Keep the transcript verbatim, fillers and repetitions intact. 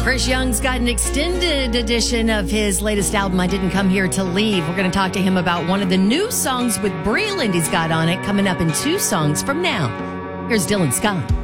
Chris Young's got an extended edition of his latest album, I Didn't Come Here to Leave. We're going to talk to him about one of the new songs with Breland he's got on it, coming up in two songs from now. Here's Dylan Scott.